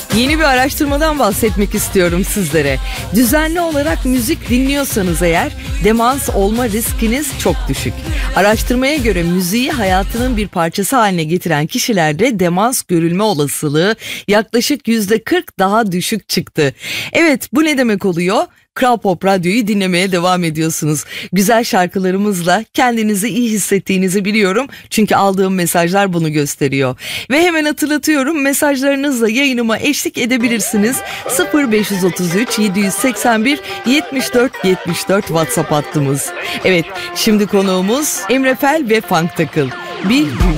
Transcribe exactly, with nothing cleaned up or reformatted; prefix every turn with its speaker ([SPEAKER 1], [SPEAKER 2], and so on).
[SPEAKER 1] Yeni bir araştırmadan bahsetmek istiyorum sizlere. Düzenli olarak müzik dinliyorsanız eğer demans olma riskiniz çok düşük. Araştırmaya göre müziği hayatının bir parçası haline getiren kişilerde demans görülme olasılığı yaklaşık yüzde kırk daha düşük çıktı. Evet, bu ne demek oluyor? Kral Pop Radyo'yu dinlemeye devam ediyorsunuz. Güzel şarkılarımızla kendinizi iyi hissettiğinizi biliyorum. Çünkü aldığım mesajlar bunu gösteriyor. Ve hemen hatırlatıyorum, mesajlarınızla yayınıma eşlik edebilirsiniz. sıfır beş otuz üç yedi seksen bir yetmiş dört yetmiş dört WhatsApp hattımız. Evet, şimdi konuğumuz Emre Fel ve Funk Takıl. Bir